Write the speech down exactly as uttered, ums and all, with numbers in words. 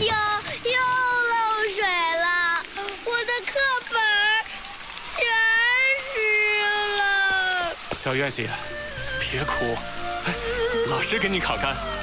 丢，又漏水了，我的课本全湿了。 小月姐，别哭，哎，老师给你烤干。